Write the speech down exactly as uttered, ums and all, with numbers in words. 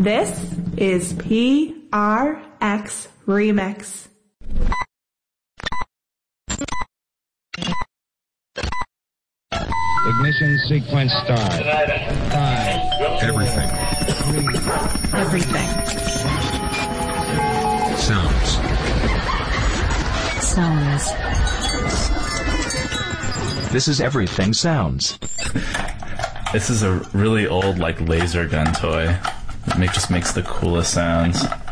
This is P R X Remix. Ignition sequence start. Five. Everything. Three. Everything. Sounds. Sounds. This is Everything Sounds. This is a really old, like, laser gun toy. It make, just makes the coolest sounds.